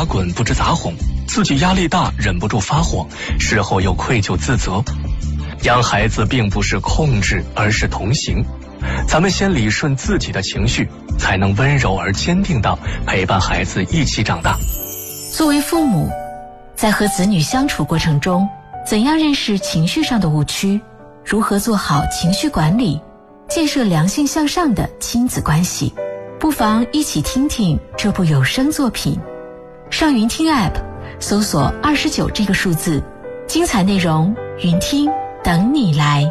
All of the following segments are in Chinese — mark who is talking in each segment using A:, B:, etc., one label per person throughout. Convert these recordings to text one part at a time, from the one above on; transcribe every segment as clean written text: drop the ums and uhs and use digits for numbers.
A: 打滚不知咋哄，自己压力大忍不住发火，事后又愧疚自责。养孩子并不是控制，而是同行。咱们先理顺自己的情绪，才能温柔而坚定地陪伴孩子一起长大。
B: 作为父母，在和子女相处过程中，怎样认识情绪上的误区，如何做好情绪管理，建设良性向上的亲子关系，不妨一起听听这部有声作品。上云听 App 搜索29这个数字，精彩内容云听等你来。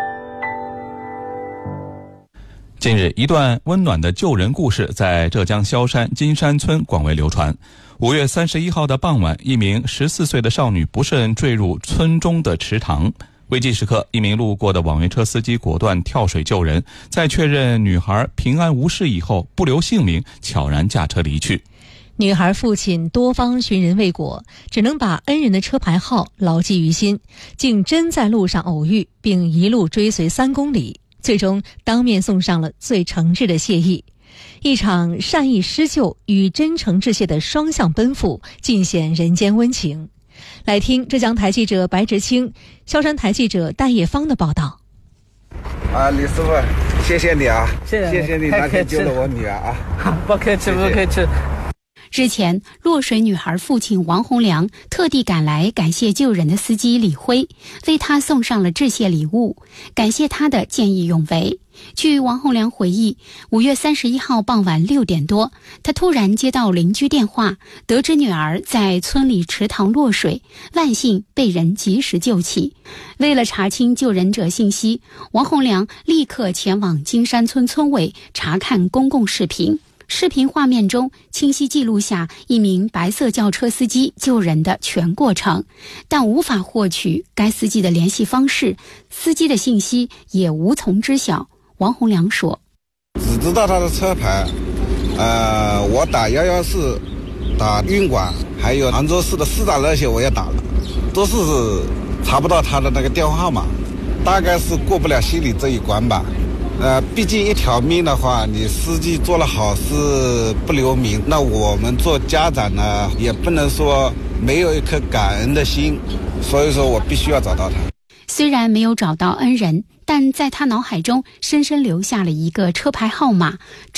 C: 近日，一段温暖的救人故事在浙江萧山金山村广为流传。5月31号的傍晚，一名14岁的少女不慎坠入村中的池塘。危急时刻，一名路过的网约车司机果断跳水救人，在确认女孩平安无事以后，不留性命，悄然驾车离去。
D: 女孩父亲多方寻人未果，只能把恩人的车牌号牢记于心，竟真在路上偶遇，并一路追随3公里，最终当面送上了最诚挚的谢意。一场善意施救与真诚致谢的双向奔赴，尽显人间温情。来听浙江台记者白直清、萧山台记者戴叶芳的报道。
E: 李师傅，谢谢你啊，谢谢你那天救了我女儿啊。
F: 不客气，不客气。
G: 日前，落水女孩父亲王洪良特地赶来感谢救人的司机李辉，为他送上了致谢礼物，感谢他的见义勇为。据王洪良回忆，5月31号傍晚6点多，他突然接到邻居电话，得知女儿在村里池塘落水，万幸被人及时救起。为了查清救人者信息，王洪良立刻前往金山村村委查看公共视频。视频画面中清晰记录下一名白色轿车司机救人的全过程，但无法获取该司机的联系方式，司机的信息也无从知晓。王洪良说：“
E: 只知道他的车牌，我打114，打运管，还有杭州市的市长那些我也打了，都是查不到他的那个电话号码，大概是过不了心里这一关吧。毕竟一条命的话，你司机做了好事不留名，那我们做家长呢，也不能说没有一颗感恩的心，所以说我必须要找到他。”
G: 虽然没有找到恩人，但在他脑海中深深留下了一个车牌号码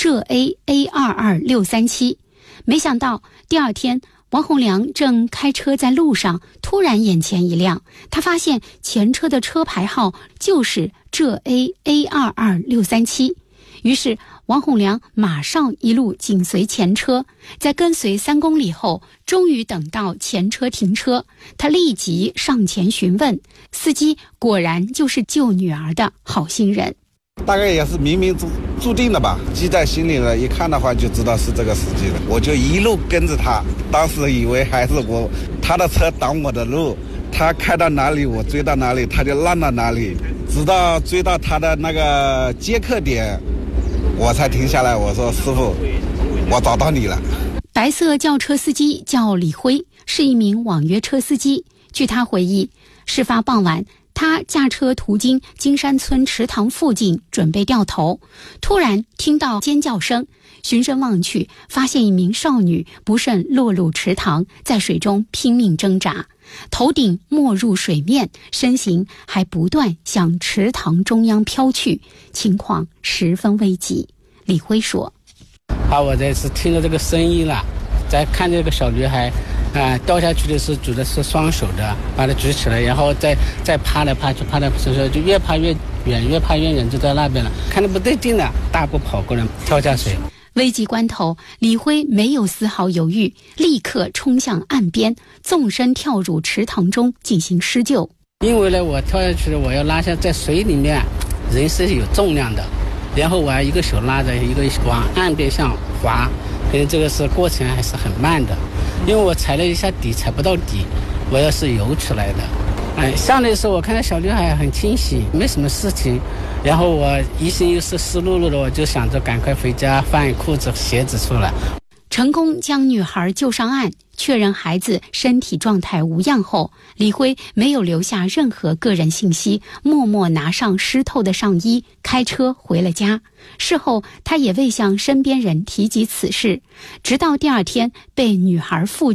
G: 浙A22637。没想到第二天，王洪良正开车在路上，突然眼前一亮，他发现前车的车牌号就是浙A22637。于是王洪良马上一路紧随前车，在跟随3公里后，终于等到前车停车，他立即上前询问，司机果然就是救女儿的好心人。
E: 大概也是冥冥注定的吧，记在心里了，一看的话就知道是这个司机了，我就一路跟着他，当时以为还是他的车挡我的路，他开到哪里我追到哪里，他就让到哪里，直到追到他的那个接客点，我才停下来，我说师傅，我找到你了。
G: 白色轿车司机叫李辉，是一名网约车司机。据他回忆，事发傍晚，他驾车途经金山村池塘附近，准备掉头，突然听到尖叫声，循声望去，发现一名少女不慎落入池塘，在水中拼命挣扎，头顶没入水面，身形还不断向池塘中央飘去，情况十分危急。李辉说：“
F: 我这次听到这个声音了，再看这个小女孩。掉下去的时候举的是双手的，把它举起来，然后再爬来爬去，就越爬越远，越爬越远，就在那边了。看着不对劲了，大步跑过来，跳下水。
G: 危急关头，李辉没有丝毫犹豫，立刻冲向岸边，纵身跳入池塘中进行施救。
F: 因为呢，我跳下去了，我要拉下，在水里面，人是有重量的，然后我要一个手拉着，一个往岸边上滑，可能这个是过程还是很慢的。因为我踩了一下底，踩不到底，我要是游出来的。上来的时候我看到小女孩很清醒，没什么事情，然后我一心又是湿漉漉的，我就想着赶快回家换裤子鞋子出来。
G: 成功将女孩救上岸，确认孩子身体状态无恙后，李辉没有留下任何个人信息，默默拿上湿透的上衣，开车回了家。事后他也未向身边人提及此事，直到第二天被女孩父